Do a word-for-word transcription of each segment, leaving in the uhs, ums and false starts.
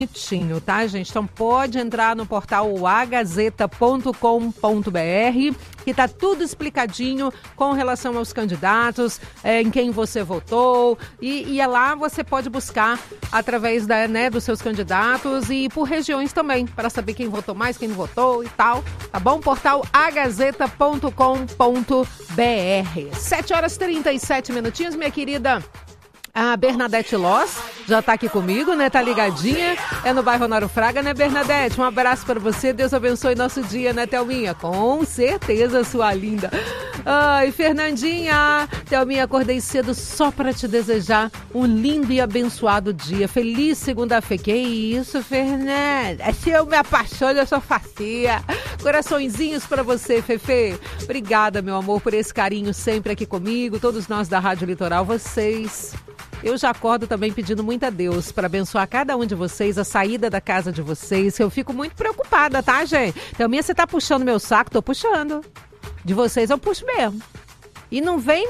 bonitinho, tá, gente? Então pode entrar no portal a gazeta ponto com ponto b r, que tá tudo explicadinho com relação aos candidatos, é, em quem você votou, e, e é lá você pode buscar através da, né, dos seus candidatos e por regiões também, para saber quem votou mais, quem não votou e tal, tá bom? Portal a gazeta ponto com ponto b r. sete horas e trinta e sete minutinhos, minha querida. A Bernadette Loss já tá aqui comigo, né? Tá ligadinha. É no bairro Honório Fraga, né, Bernadette? Um abraço para você. Deus abençoe nosso dia, né, Thelminha? Com certeza, sua linda. Ai, Fernandinha. Thelminha, acordei cedo só para te desejar um lindo e abençoado dia. Feliz segunda-feira. Que isso, Fernanda? Se eu me apaixono, eu sou facia. Coraçõezinhos para você, Fefe. Obrigada, meu amor, por esse carinho sempre aqui comigo. Todos nós da Rádio Litoral, vocês... Eu já acordo também pedindo muito a Deus para abençoar cada um de vocês, a saída da casa de vocês. Eu fico muito preocupada, tá, gente? Thelminha, você tá puxando meu saco? Tô puxando. De vocês eu puxo mesmo. E não vem...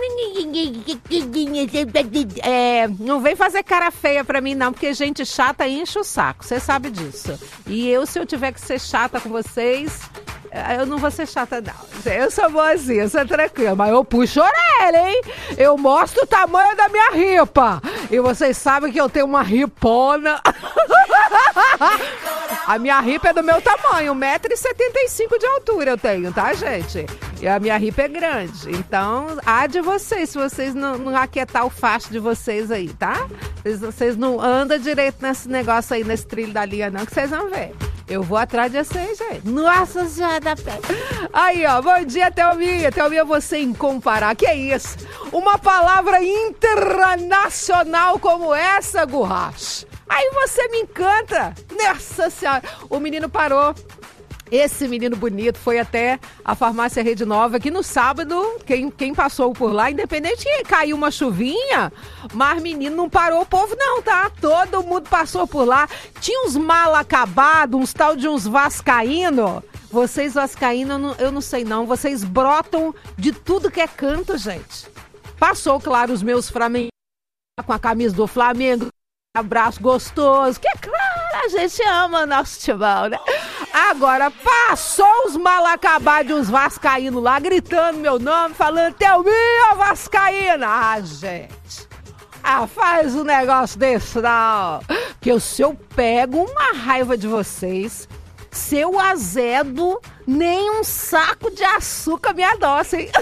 É, não vem fazer cara feia pra mim, não, porque gente chata enche o saco. Você sabe disso. E eu, se eu tiver que ser chata com vocês... Eu não vou ser chata, não. Eu sou boazinha, eu sou tranquila, mas eu puxo a orelha, hein? Eu mostro o tamanho da minha ripa. E vocês sabem que eu tenho uma ripona. A minha ripa é do meu tamanho, um metro e setenta e cinco de altura eu tenho, tá, gente? E a minha ripa é grande. Então, há de vocês, se vocês não, não aquietar o facho de vocês aí, tá? Vocês, vocês não andam direito nesse negócio aí, nesse trilho da linha, não, que vocês vão ver. Eu vou atrás de vocês, gente. Nossa Senhora da Pé. Aí, ó. Bom dia, Thelminha. Thelminha, você incomparável. Que isso? Uma palavra internacional como essa, Gurracho. Aí você me encanta. Nossa Senhora. O menino parou. Esse menino bonito foi até a farmácia Rede Nova, que no sábado, quem, quem passou por lá, independente que caiu uma chuvinha, mas menino não parou o povo não, tá? Todo mundo passou por lá. Tinha uns mal acabados, uns tal de uns vascaíno. Vocês vascaíno, eu não, eu não sei não, vocês brotam de tudo que é canto, gente. Passou, claro, os meus flamenguistas com a camisa do Flamengo, abraço gostoso, que é claro, a gente ama nosso futebol, né? Agora, passou os mal acabados, uns vascaínos lá, gritando meu nome, falando, Thelminha vascaína. Ah, gente, ah, faz um negócio desse não, que se eu pego uma raiva de vocês, seu azedo, nem um saco de açúcar me adoça, hein?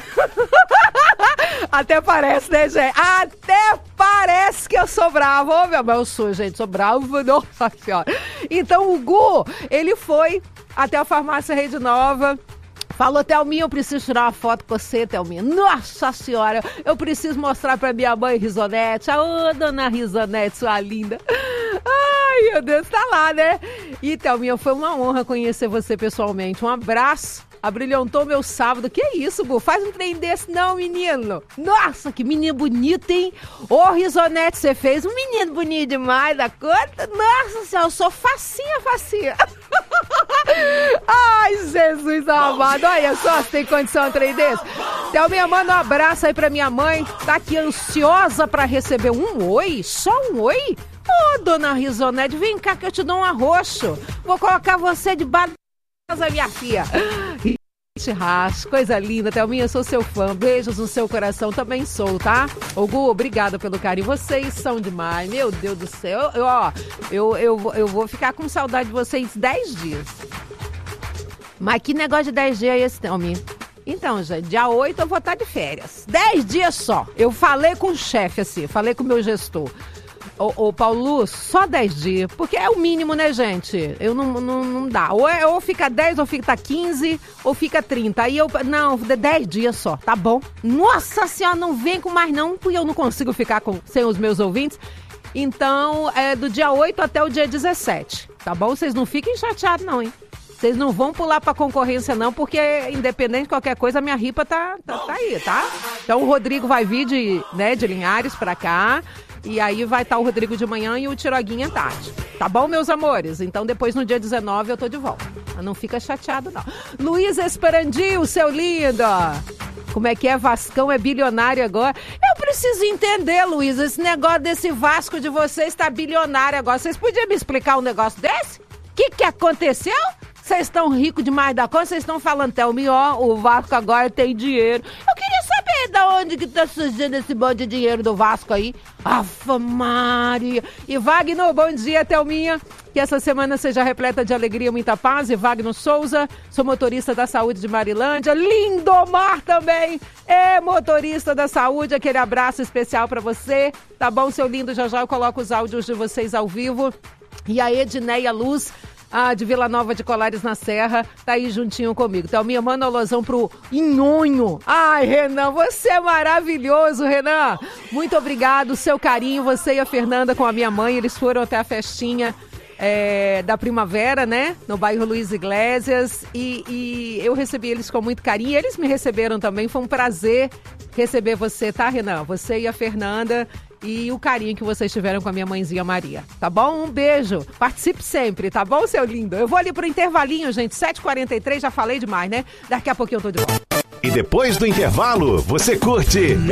Até parece, né, gente? Até parece que eu sou brava. Ô, meu, mas eu sou, gente, sou brava, nossa senhora. Então, o Gu, ele foi até a farmácia Rede Nova, falou, Thelminha, eu preciso tirar uma foto com você, Thelminha. Nossa senhora, eu preciso mostrar pra minha mãe Risonete. Ô, dona Risonete, sua linda. Ai, meu Deus, tá lá, né? E, Thelminha, foi uma honra conhecer você pessoalmente. Um abraço. Abrilhantou meu sábado. Que isso, Bu? Faz um trem desse não, menino. Nossa, que menino bonito, hein? Ô, Risonete, você fez um menino bonito demais da conta. Nossa senhora, eu sou facinha, facinha. Ai, Jesus amado. Olha só se tem condição um trem desse. Thelminha, manda um abraço aí pra minha mãe. Tá aqui ansiosa pra receber um oi? Só um oi? Ô, oh, dona Risonete, vem cá que eu te dou um arroxo. Vou colocar você debaixo da casa, minha filha. Racho, coisa linda, Thelminha, sou seu fã. Beijos no seu coração, também sou, tá? Ô, Gu, obrigada pelo carinho. Vocês são demais, meu Deus do céu. Eu, ó, eu, eu, eu vou ficar com saudade de vocês dez dias. Mas que negócio de dez dias é esse, Thelminha? Então, gente, dia oito eu vou estar de férias. dez dias só. Eu falei com o chefe, assim, falei com o meu gestor. Ô, ô, Paulo, só dez dias, porque é o mínimo, né, gente? Eu não, não, não dá. Ou, é, ou fica dez, ou fica quinze, ou fica trinta. Aí eu, não, dez dias só, tá bom? Nossa senhora, não vem com mais não, porque eu não consigo ficar com, sem os meus ouvintes. Então, é do dia oito até o dia dezessete, tá bom? Vocês não fiquem chateados não, hein? Vocês não vão pular pra concorrência não, porque independente de qualquer coisa, a minha ripa tá, tá, tá aí, tá? Então o Rodrigo vai vir de, né, de Linhares pra cá. E aí vai estar o Rodrigo de manhã e o Tiroguinha à tarde. Tá bom, meus amores? Então depois no dia dezenove eu tô de volta. Não fica chateado, não. Luiz Esperandil, seu lindo. Como é que é? Vascão é bilionário agora. Eu preciso entender, Luiz, esse negócio desse Vasco de vocês tá bilionário agora. Vocês podiam me explicar um negócio desse? O que que aconteceu? Vocês estão ricos demais da conta, vocês estão falando, Thelminha, ó, o Vasco agora tem dinheiro. Eu queria saber da onde que tá surgindo esse monte de dinheiro do Vasco aí. Afa Maria. E Wagner, bom dia, Thelminha. Que essa semana seja repleta de alegria e muita paz. E Wagner Souza, sou motorista da saúde de Marilândia. Lindomar também é motorista da saúde. Aquele abraço especial pra você. Tá bom, seu lindo? Já já eu coloco os áudios de vocês ao vivo. E a Edneia Luz, ah, de Vila Nova de Colares na Serra, tá aí juntinho comigo. Thelminha, manda um alôzão pro Inhonho. Ai, Renan, você é maravilhoso, Renan. Muito obrigado, seu carinho, você e a Fernanda com a minha mãe, eles foram até a festinha é, da primavera, né, no bairro Luiz Iglesias, e, e eu recebi eles com muito carinho, eles me receberam também, foi um prazer receber você, tá, Renan? Você e a Fernanda, e o carinho que vocês tiveram com a minha mãezinha Maria, tá bom? Um beijo, participe sempre, tá bom, seu lindo? Eu vou ali pro intervalinho, gente, sete e quarenta e três, já falei demais, né? Daqui a pouquinho eu tô de volta. E depois do intervalo, você curte